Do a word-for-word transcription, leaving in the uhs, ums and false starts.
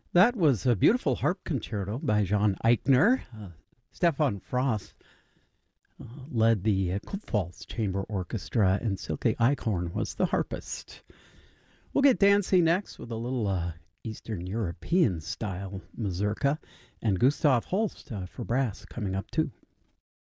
That was a beautiful harp concerto by John Eichner. Uh, Stefan Frost uh, led the uh, Kupfalz Chamber Orchestra, and Silke Eichhorn was the harpist. We'll get dancing next with a little uh, Eastern European style mazurka, and Gustav Holst uh, for brass coming up too.